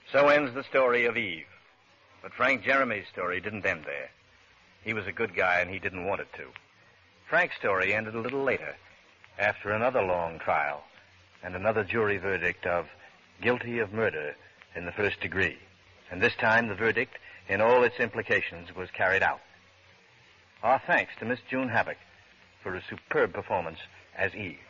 So ends the story of Eve. But Frank Jeremy's story didn't end there. He was a good guy, and he didn't want it to. Frank's story ended a little later, after another long trial and another jury verdict of guilty of murder in the first degree. And this time the verdict, in all its implications, was carried out. Our thanks to Miss June Havoc for a superb performance as Eve.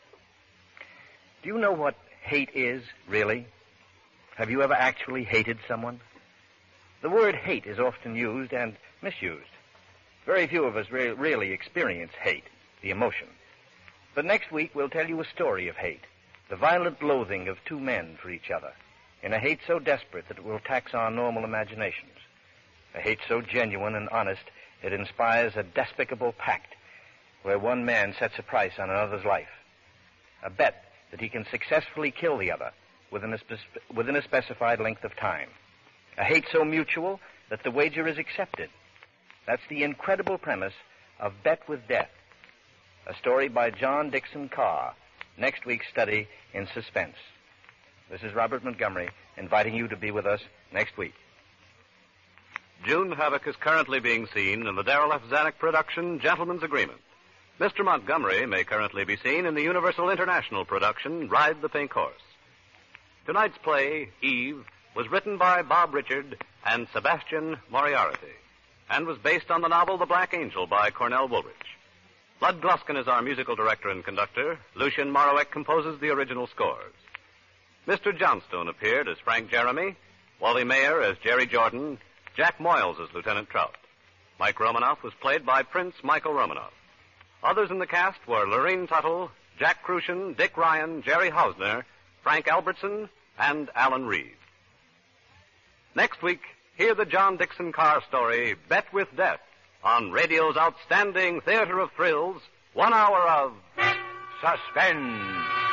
Do you know what hate is, really? Have you ever actually hated someone? The word hate is often used and misused. Very few of us really experience hate, the emotion. But next week we'll tell you a story of hate, the violent loathing of two men for each other, in a hate so desperate that it will tax our normal imaginations, a hate so genuine and honest it inspires a despicable pact where one man sets a price on another's life, a bet that he can successfully kill the other within a specified length of time, a hate so mutual that the wager is accepted. That's the incredible premise of Bet with Death, a story by John Dixon Carr, next week's study in suspense. This is Robert Montgomery inviting you to be with us next week. June Havoc is currently being seen in the Darrell F. Zanuck production, Gentleman's Agreement. Mr. Montgomery may currently be seen in the Universal International production, Ride the Pink Horse. Tonight's play, Eve, was written by Bob Richard and Sebastian Moriarty, and was based on the novel The Black Angel by Cornell Woolrich. Bud Gluskin is our musical director and conductor. Lucien Moraweck composes the original scores. Mr. Johnstone appeared as Frank Jeremy, Wally Mayer as Jerry Jordan, Jack Moyles as Lieutenant Trout. Mike Romanoff was played by Prince Michael Romanoff. Others in the cast were Lorene Tuttle, Jack Crucian, Dick Ryan, Jerry Hausner, Frank Albertson, and Alan Reed. Next week, hear the John Dixon Carr story, Bet with Death, on radio's outstanding theater of thrills, 1 hour of suspense.